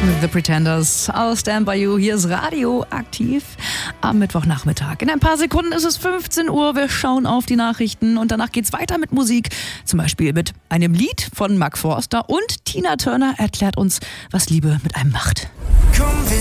The Pretenders, I'll Stand By You. Hier ist Radio aktiv am Mittwochnachmittag. In ein paar Sekunden ist es 15 Uhr. Wir schauen auf die Nachrichten und danach geht's weiter mit Musik. Zum Beispiel mit einem Lied von Mark Forster und Tina Turner erklärt uns, was Liebe mit einem macht. Komm, wir